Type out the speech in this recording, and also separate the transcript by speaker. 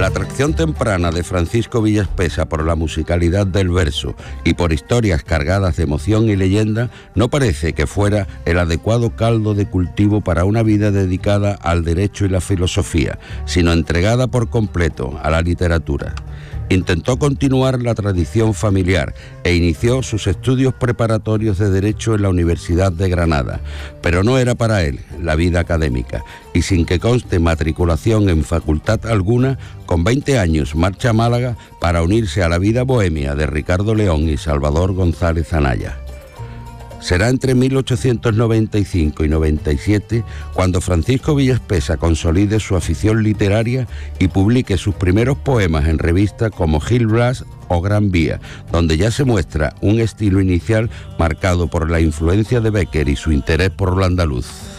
Speaker 1: la atracción temprana de Francisco Villaspesa por la musicalidad del verso y por historias cargadas de emoción y leyenda, no parece que fuera el adecuado caldo de cultivo para una vida dedicada al derecho y la filosofía, sino entregada por completo a la literatura. Intentó continuar la tradición familiar e inició sus estudios preparatorios de Derecho en la Universidad de Granada, pero no era para él la vida académica, y sin que conste matriculación en facultad alguna, con 20 años marcha a Málaga para unirse a la vida bohemia de Ricardo León y Salvador González Anaya. Será entre 1895 y 97 cuando Francisco Villaspesa consolide su afición literaria y publique sus primeros poemas en revistas como Gil Blas o Gran Vía, donde ya se muestra un estilo inicial marcado por la influencia de Bécquer y su interés por lo andaluz.